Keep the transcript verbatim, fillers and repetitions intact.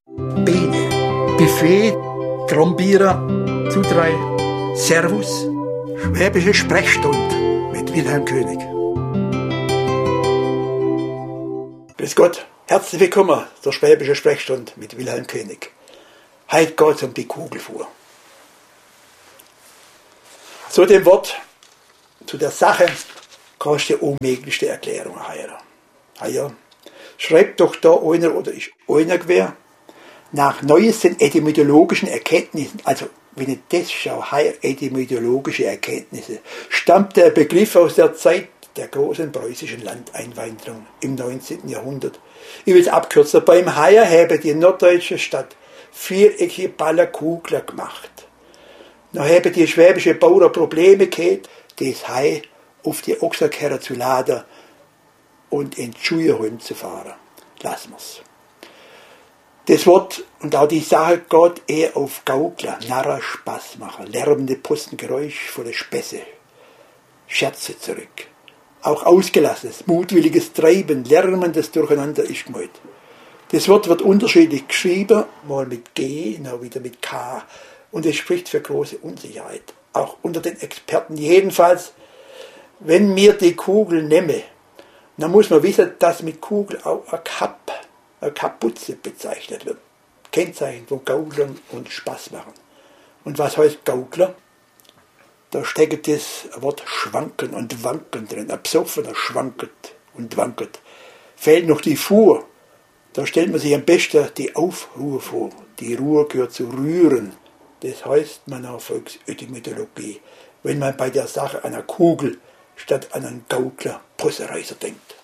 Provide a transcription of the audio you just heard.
Biene, Buffet, Trombierer, Zudrei, Servus, Schwäbische Sprechstunde mit Wilhelm König. Grüß Gott, herzlich willkommen zur Schwäbische Sprechstunde mit Wilhelm König. Heute geht es um die Kugelfuhr. Zu dem Wort, zu der Sache, kannst du die unmöglichste Erklärung heiren. Ah ja, schreibt doch da einer oder ist einer gewesen, nach neuesten etymologischen Erkenntnissen, also wenn ich das schaue, heier etymologische Erkenntnisse, stammt der Begriff aus der Zeit der großen preußischen Landeinwanderung im neunzehnten Jahrhundert. Ich will es abkürzen. Beim Haier habe die norddeutsche Stadt viereckige Ballerkugler gemacht. Dann haben die schwäbische Bauern Probleme gehabt, das Hai auf die Ochserkerre zu laden und in Schuheholm zu fahren. Lassen wir's. Das Wort und auch die Sache geht eher auf Gaukler, Narrer, Spaß machen, lärmende Postengeräusch von der Späße, Scherze zurück. Auch ausgelassenes, mutwilliges Treiben, lärmendes Durcheinander ist gemeint. Das Wort wird unterschiedlich geschrieben, mal mit G, dann wieder mit K, und es spricht für große Unsicherheit. Auch unter den Experten. Jedenfalls, wenn mir die Kugel nehme, dann muss man wissen, dass mit Kugel auch ein Kap, eine Kapuze bezeichnet wird. Kennzeichen von Gauklern und Spaßmachern. Und was heißt Gaukler? Da steckt das Wort schwanken und wanken drin. Ein Psoffener schwankelt und wankelt. Fehlt noch die Fuhr. Da stellt man sich am besten die Aufruhr vor. Die Ruhr gehört zu rühren. Das heißt man auf Volksetymologie, wenn man bei der Sache einer Kugel statt an einen Gaukler Possereiser denkt.